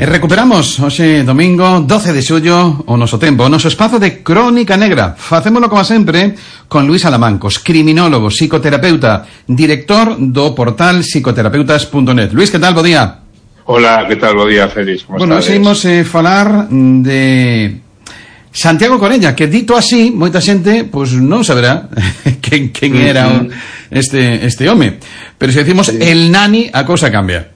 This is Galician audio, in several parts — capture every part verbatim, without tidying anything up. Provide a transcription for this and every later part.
E recuperamos hoxe domingo doce de xullo o noso tempo, o noso espazo de Crónica Negra. Facémolo como sempre con Luís Alamancos, criminólogo, psicoterapeuta, director do portal psicoterapeutas punto net. Luís, que tal? Bo día. Hola, que tal? Bo día, Félix. Como bueno, estades? seguimos eh, falar de Santiago Corella, que dito así, moita xente pois pues, non saberá quen, quen era uh-huh. este, este home. Pero se decimos sí. El Nani, a cousa cambia.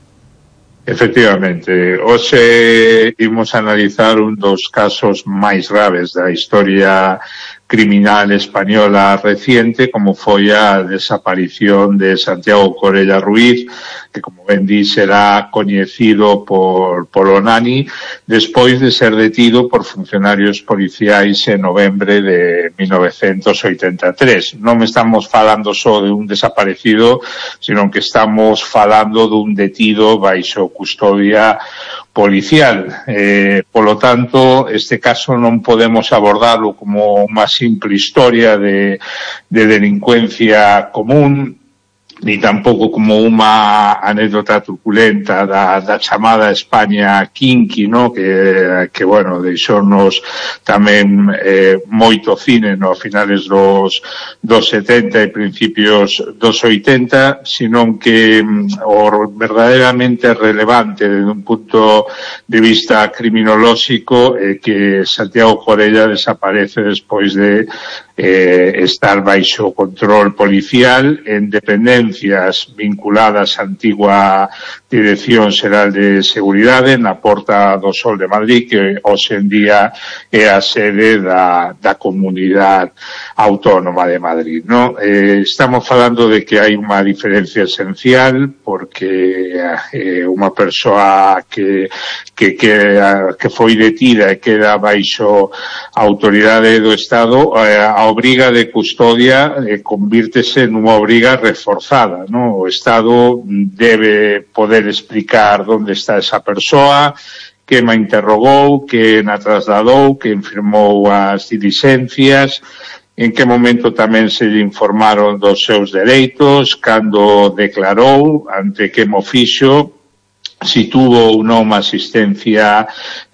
Efectivamente, hoxe imos analizar un dos casos máis graves da historia criminal española reciente, como foi a desaparición de Santiago Corella Ruiz, que, como ben di, será coñecido por, por o Nani, despois de ser detido por funcionarios policiais en novembre de mil novecientos oitenta e tres. Non estamos falando só de un desaparecido, sino que estamos falando dun detido baixo custodia policial. Eh, polo tanto, este caso non podemos abordarlo como unha simple historia de, de delincuencia común, ni tampouco como unha anécdota truculenta da, da chamada España Kinky, no? que, que bueno, deixornos tamén eh, moito cine no finales dos, dos setenta e principios dos oitenta, senón que mm, o verdadeiramente relevante desde un punto de vista criminolóxico é eh, que Santiago Corella desaparece despois de eh, estar baixo control policial en dependencias vinculadas á antigua Dirección Xeral de Seguridade na Porta do Sol de Madrid, que hoxe en día é a sede da, da Comunidade Autónoma de Madrid, ¿no? Eh, estamos falando de que hai unha diferencia esencial, porque eh, unha persoa que, que, que, que foi detida e queda baixo a autoridade do Estado, eh, a obriga de custodia eh, convírtese nunha obriga reforzada, ¿no? O Estado debe poder explicar onde está esa persoa, que ma interrogou, que na trasladou, que firmou as diligencias, en que momento tamén se lle informaron dos seus dereitos, cando declarou, ante que mo fixo, si tuvo ou non asistencia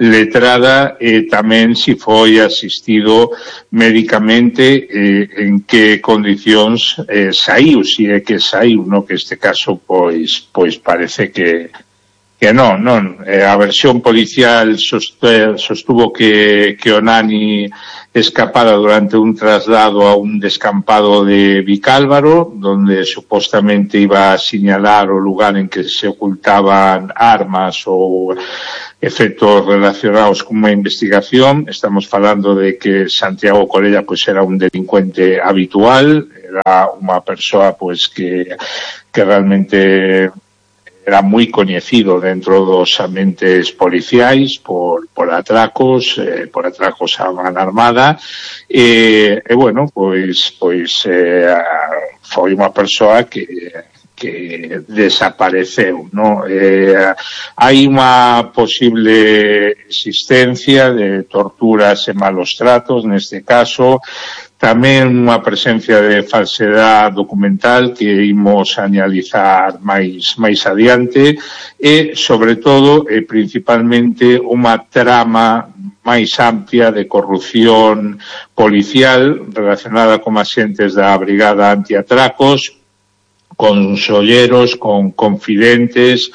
letrada e tamén si foi asistido médicamente, eh, en que condicións eh, saiu, si é que saiu, no? Que este caso pois pois parece que que non, non. Eh, a versión policial sostuvo que, que o Nani escapara durante un traslado a un descampado de Vicálvaro, donde supuestamente iba a señalar o lugar en que se ocultaban armas ou efectos relacionados con unha investigación. Estamos falando de que Santiago Corella pues era un delincuente habitual, era unha persoa pues que, que realmente era moi coñecido dentro dos ambientes policiais por, por atracos, eh, por atracos a man armada, e, e bueno, pois, pois eh, foi unha persoa que que desapareceu, no? Eh, hai unha posible existencia de torturas e malos tratos, neste caso, tamén unha presencia de falsedade documental que imos analizar máis máis adiante e, sobre todo, e principalmente, unha trama máis amplia de corrupción policial relacionada con axentes da Brigada Antiatracos, con solleros, con confidentes,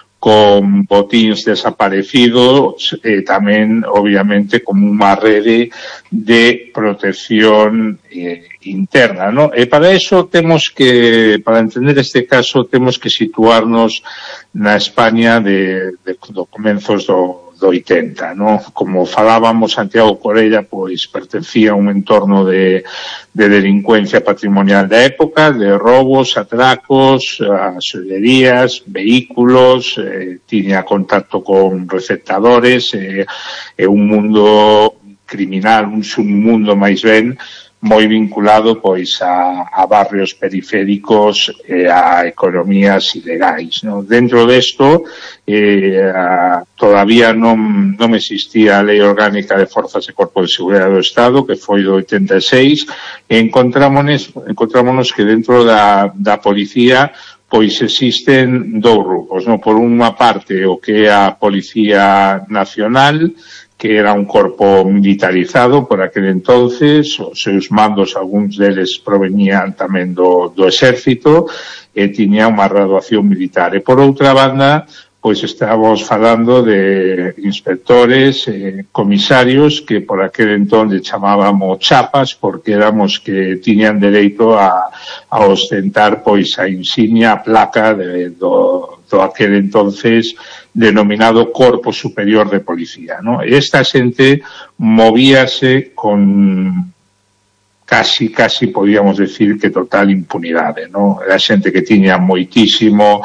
con botíns desaparecidos e tamén, obviamente, como unha rede de protección eh, interna, ¿no? E para eso temos que, para entender este caso, temos que situarnos na España de, de, de comenzos do do oitenta, ¿no? Como falábamos, Santiago Corella pois pertencía a un entorno de, de delincuencia patrimonial da época, de robos, atracos, sollerías, vehículos, eh, tiña contacto con receptadores, e eh, un mundo criminal, un submundo máis ben, moi vinculado pois a, a barrios periféricos e a economías ilegais, ¿no? Dentro desto eh, a, todavía non, non existía a Lei Orgánica de Forzas e Corpos de Seguridade do Estado, que foi do oitenta e seis, e encontrámonos, encontrámonos que dentro da, da policía pois existen dous grupos, no? Por unha parte o que é a Policía Nacional, que era un corpo militarizado por aquel entonces, os seus mandos, algúns deles provenían tamén do, do exército, e tiña unha graduación militar. E por outra banda, pois estábamos falando de inspectores, eh, comisarios, que por aquel entonces chamábamos chapas, porque éramos que tiñan dereito a, a ostentar pois a insignia, a placa de, do, do aquel entonces denominado Corpo Superior de Policía, ¿no? Esta xente movíase con casi, casi podíamos decir que total impunidade, ¿no? Era xente que tiña moitísimo,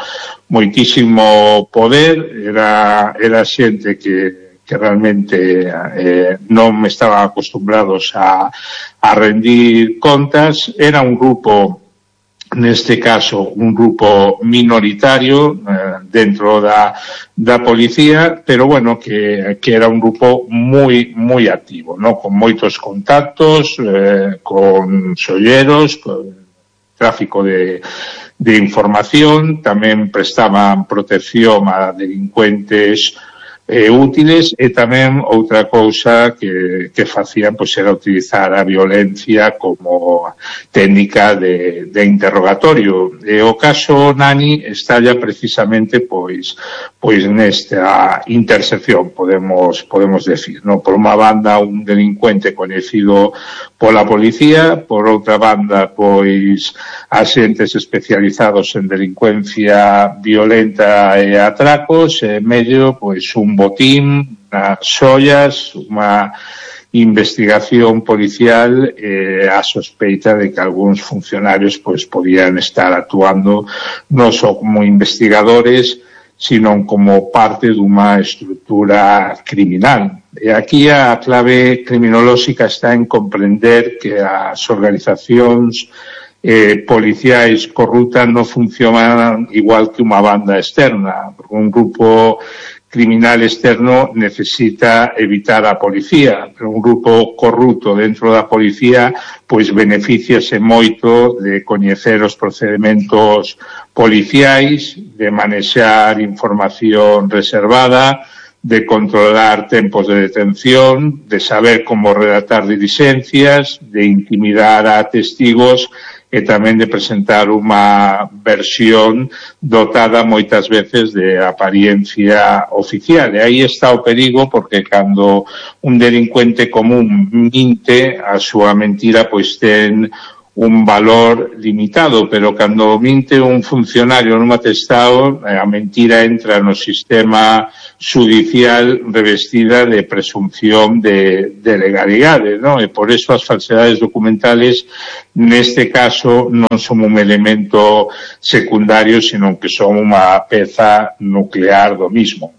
moitísimo poder, era, era xente que, que realmente eh, non estaban acostumbrados a, a rendir contas. Era un grupo, neste caso, un grupo minoritario eh, dentro da, da policía, pero bueno, que, que era un grupo moi, moi activo, ¿no? Con moitos contactos, eh, con solleros, con tráfico de, de información, tamén prestaban protección a delincuentes eh, útiles, e tamén outra cousa que, que facían pois era utilizar a violencia como técnica de, de interrogatorio. E o caso Nani estalla precisamente pois pois nesta intersección, podemos podemos decir, no? Por unha banda un delincuente coñecido pola policía, por outra banda pois axentes especializados en delincuencia violenta e atracos, e en medio pois un botín, as ollas, unha investigación policial, eh, a sospeita de que algúns funcionarios pois podían estar actuando non só como investigadores, sino como parte dunha estrutura criminal. E aquí a clave criminolóxica está en comprender que as organizacións eh, policiais corruptas non funcionan igual que unha banda externa. Un grupo criminal externo necesita evitar a policía, pero un grupo corrupto dentro da policía pois beneficiase moito de coñecer os procedementos policiais, de manexar información reservada, de controlar tempos de detención, de saber como redactar diligencias, de intimidar a testigos, e tamén de presentar unha versión dotada moitas veces de apariencia oficial. E aí está o perigo, porque cando un delincuente común minte, a súa mentira pois ten un valor limitado, pero cando minte un funcionario nun atestado, a mentira entra no sistema judicial revestida de presunción de, de legalidade, ¿no? E por eso as falsedades documentales neste caso non son un elemento secundario, sino que son unha peza nuclear do mismo.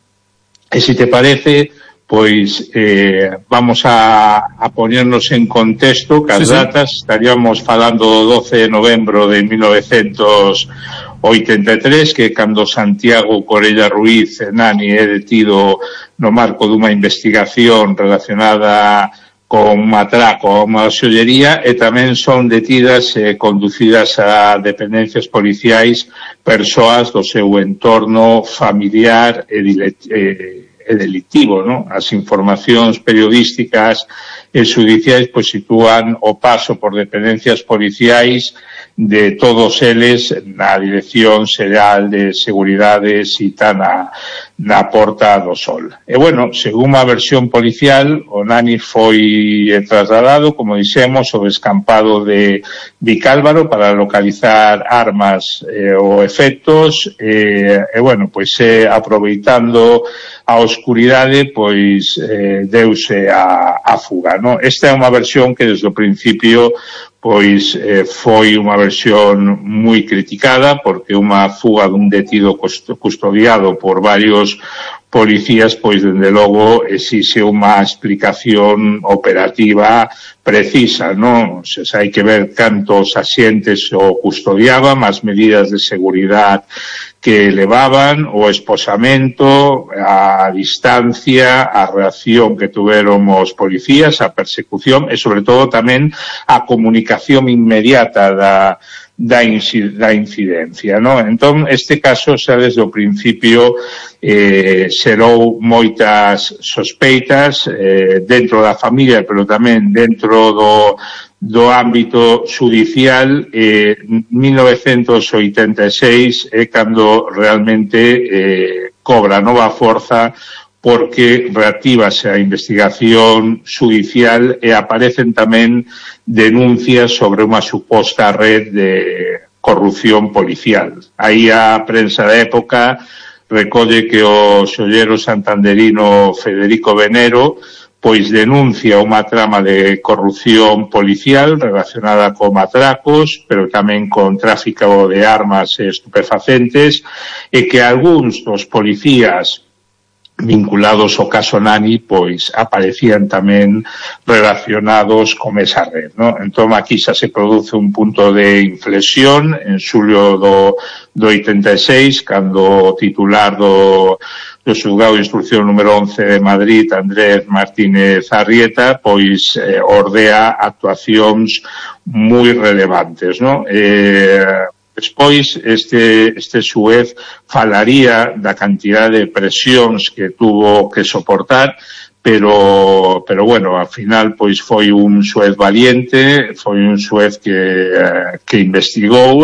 E se te parece, pois eh, vamos a, a ponernos en contexto que as sí, datas, sí. Estaríamos falando do doce de novembro de mil novecientos oitenta e tres, que cando Santiago Corella Ruiz Nani é detido no marco dunha investigación relacionada con un atraco a unha xollería, e tamén son detidas e conducidas a dependencias policiais persoas do seu entorno familiar e dilet, eh, e delictivo, ¿no? As informacións periodísticas e judiciais pois sitúan o paso por dependencias policiais de todos eles na Dirección Xeral de Seguridade cita na, na Porta do Sol. E bueno, según a versión policial, o Nani foi trasladado, como dixemos, ao descampado de Vicálvaro para localizar armas eh, ou efectos, e, e bueno, pois eh, aproveitando a oscuridade, pois eh, deuse a, a fuga, ¿no? Esta é unha versión que desde o principio pois eh, foi unha versión moi criticada, porque unha fuga dun detido custodiado por varios policías, pois dende logo exixe unha explicación operativa precisa, non? Se hai que ver cantos axentes o custodiaban, as medidas de seguridade que levaban, o esposamento, a distancia, a reacción que tuveron os policías, a persecución e, sobre todo, tamén a comunicación inmediata da, da, da incidencia, ¿no? Entón, este caso xa desde o principio eh, xerou moitas sospeitas eh, dentro da familia, pero tamén dentro do do ámbito judicial. eh, mil novecientos oitenta e seis é cando realmente eh, cobra nova forza, porque reactívase a investigación judicial e aparecen tamén denuncias sobre unha suposta red de corrupción policial. Aí a prensa da época recolle que o xollero santanderino Federico Venero pois denuncia unha trama de corrupción policial relacionada con atracos, pero tamén con tráfico de armas e estupefacentes, e que algúns dos policías vinculados ao caso Nani pois aparecían tamén relacionados con esa red, ¿no? Entón aquí xa se produce un punto de inflexión en xulio do, do oitenta e seis, cando o titular do do xulgado de instrucción número once de Madrid, Andrés Martínez Arrieta, pois eh, ordea actuacións moi relevantes, ¿no? Eh, despois, este, este xuez falaría da cantidade de presións que tuvo que soportar, pero, pero bueno, ao final, pois foi un xuez valiente, foi un xuez que, eh, que investigou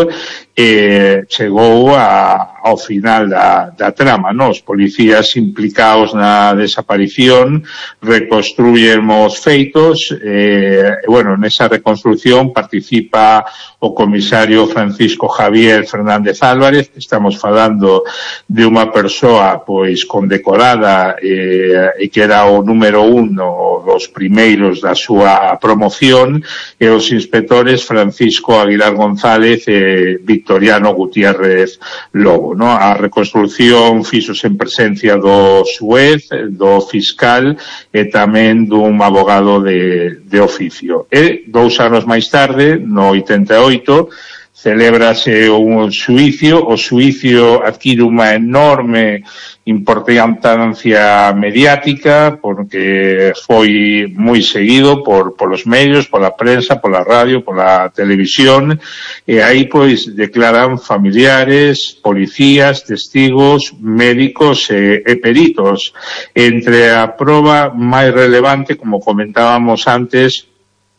e chegou a, ao final da, da trama, ¿no? Os policías implicados na desaparición reconstruyen os feitos e, e bueno, nesa reconstrucción participa o comisario Francisco Javier Fernández Álvarez. Estamos falando de unha persoa pois condecorada e, e que era o número uno dos primeiros da súa promoción, e os inspectores Francisco Aguilar González e Victoriano Gutiérrez Lobo, ¿no? A reconstrucción fíxose en presencia do xuez, do fiscal e tamén dun abogado de, de oficio. E dous anos máis tarde, no oitenta e oito, celébrase un xuicio. O xuicio adquire unha enorme importancia mediática porque foi moi seguido por polos medios, pola prensa, pola radio, pola televisión, e aí pois declaran familiares, policías, testigos, médicos e, e peritos. Entre a proba máis relevante, como comentábamos antes,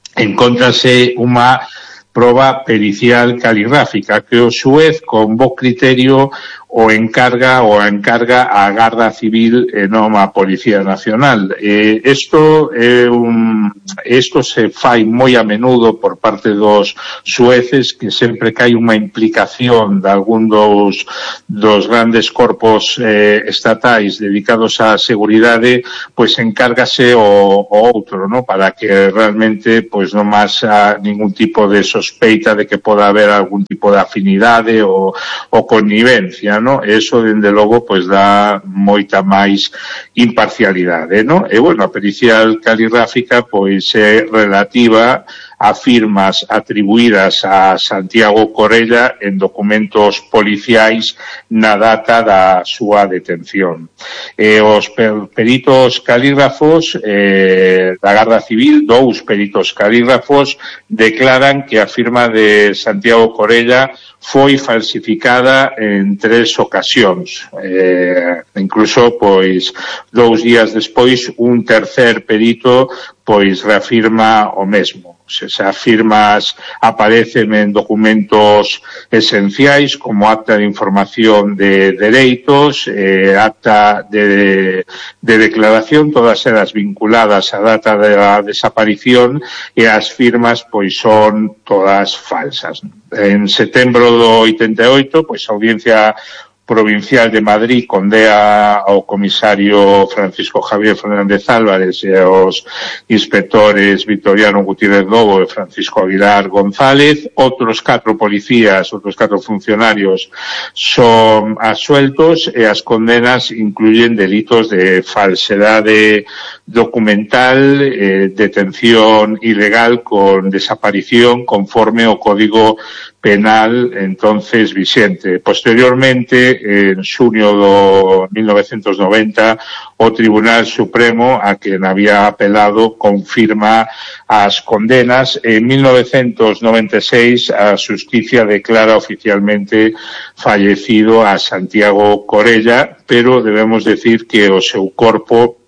encontrase unha proba pericial caligráfica que o xuez con bo criterio o encarga o encarga a Garda Civil e non a Policía Nacional. Eh, esto é un isto se fai moi a menudo por parte dos xueces, que sempre que hai unha implicación de algún dos dos grandes corpos eh, estatais dedicados á seguridade, pois encárgase o, o outro, ¿no? Para que realmente pois non máis a ningún tipo de sospeita de que poda haber algún tipo de afinidade ou, ou connivencia, ¿no? Eso, dende logo, pois dá moita máis imparcialidade, ¿no? E, bueno, a pericial caligráfica, pois, é relativa a firmas atribuídas a Santiago Corella en documentos policiais na data da súa detención. E os peritos calígrafos eh, da Garda Civil, dous peritos calígrafos, declaran que a firma de Santiago Corella foi falsificada en tres ocasións. Eh, incluso, pois, dous días despois, un tercer perito, pois, reafirma o mesmo. Esas firmas aparecen en documentos esenciais como acta de información de dereitos, eh, acta de, de declaración, todas elas vinculadas á data da desaparición, e as firmas pois son todas falsas. En setembro do oitenta e oito, pois a Audiencia Provincial de Madrid condea ao comisario Francisco Javier Fernández Álvarez e aos inspectores Victoriano Gutiérrez Lobo e Francisco Aguilar González. Outros catro policías, outros catro funcionarios son absueltos, e as condenas incluyen delitos de falsedade documental, eh, detención ilegal con desaparición conforme ao Código penal entonces vixente. Posteriormente, en xunio do mil novecientos noventa, o Tribunal Supremo, a quen había apelado, confirma as condenas. En mil novecientos noventa e seis, a Xusticia declara oficialmente fallecido a Santiago Corella, pero debemos decir que o seu corpo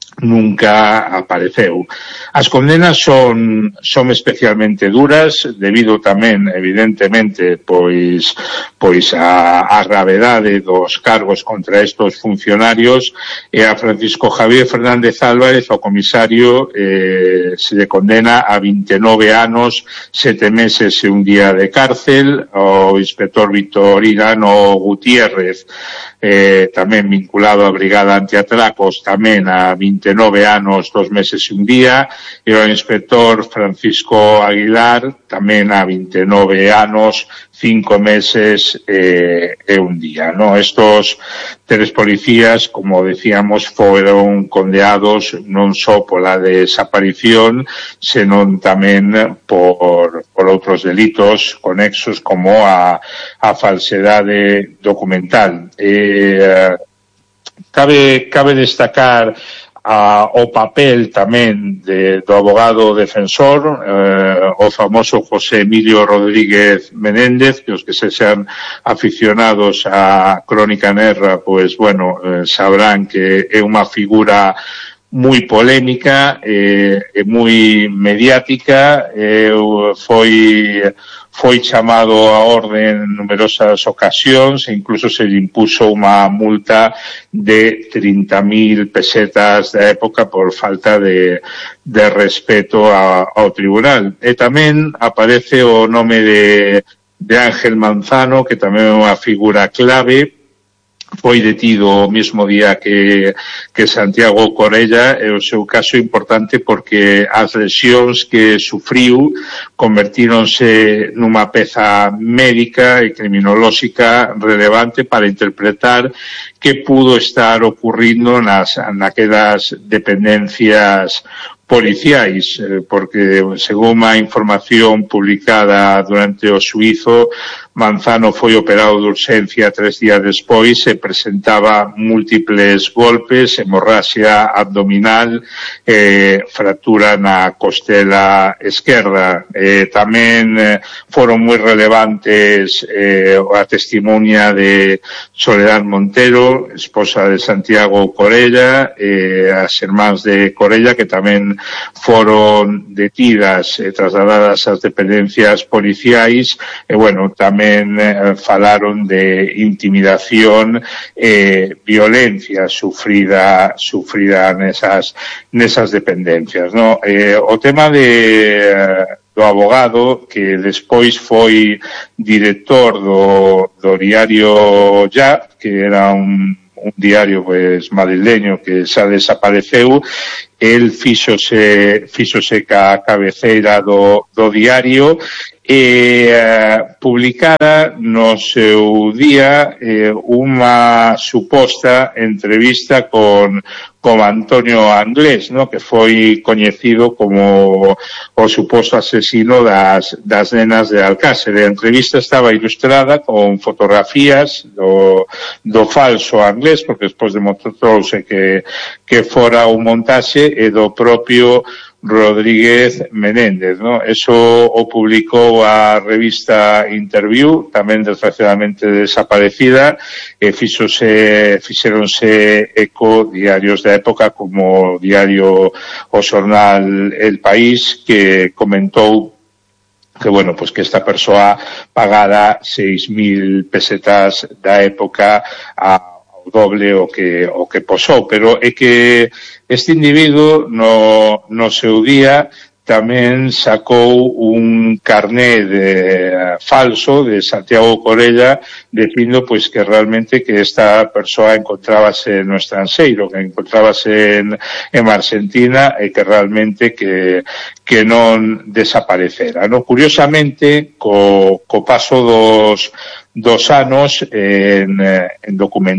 nunca apareceu. As condenas son son especialmente duras, debido tamén, evidentemente, pois pois a, a gravedade dos cargos contra estos funcionarios, e a Francisco Javier Fernández Álvarez, o comisario, eh, se le condena a vinte e nove anos, sete meses e un día de cárcel. O inspector Victorino Gutiérrez, eh, tamén vinculado á Brigada Antiatracos, tamén a vinte e nove anos, dos meses e un día, e o inspector Francisco Aguilar, tamén a vinte e nove anos, cinco meses eh, e un día, ¿no? Estos tres policías, como decíamos, foron condeados non só pola desaparición, senón tamén por, por outros delitos conexos como a, a falsedade documental. Eh, cabe, cabe destacar a, o papel tamén de, do abogado defensor, eh, o famoso José Emilio Rodríguez Menéndez, que os que se sean aficionados a Crónica Negra, pues bueno, eh, sabrán que é unha figura moi polémica e eh, moi mediática. Eh, foi foi chamado a orde en numerosas ocasións e incluso se lle impuso unha multa de trinta mil pesetas da época por falta de, de respeto a, ao tribunal. E tamén aparece o nome de, de Ángel Manzano, que tamén é unha figura clave. Foi detido o mesmo día que, que Santiago Corella, e o seu caso é importante porque as lesións que sufriu convertíronse nunha peza médica e criminolóxica relevante para interpretar que pudo estar ocurrindo nas, naquelas dependencias policiais, porque según a información publicada durante o xuízo, Manzano foi operado de urxencia tres días despois e presentaba múltiples golpes, hemorraxia abdominal, eh, fractura na costela esquerda. Eh, tamén eh, foron moi relevantes eh, a testimonia de Soledad Montero, esposa de Santiago Corella, eh, as irmáns de Corella, que tamén foron detidas e trasladadas ás dependencias policiais. E, bueno, tamén eh, falaron de intimidación e eh, violencia sufrida sufrida nesas nesas dependencias, no? Eh, o tema de do abogado, que despois foi director do, do diario Ya, que era un un diario pues madrileño que xa desapareceu. El fíxose, fíxose ca cabeceira do, do diario e eh, publicara no seu día eh, unha suposta entrevista con, con Antonio Anglés, ¿no? Que foi coñecido como o suposto asesino das, das nenas de Alcácer. A entrevista estaba ilustrada con fotografías do, do falso Anglés, porque despois demostrou-se que, que fora un montaxe, e do propio Rodríguez Menéndez, ¿no? Eso o publicou a revista Interview, tamén desgraciadamente desaparecida, e fixose, fixeronse eco diarios da época como o diario o xornal El País, que comentou que, bueno, pues que esta persoa pagara seis mil pesetas da época a doble o que o que posou, pero é que este individuo no, no seu día tamén sacou un carné de, falso de Santiago Corella, dicindo pois que realmente que esta persoa encontrábase no estranxeiro, que encontrábase en, en Argentina, e que realmente que, que non desaparecera, no? Curiosamente, co, co paso dos, dos anos en, en documentos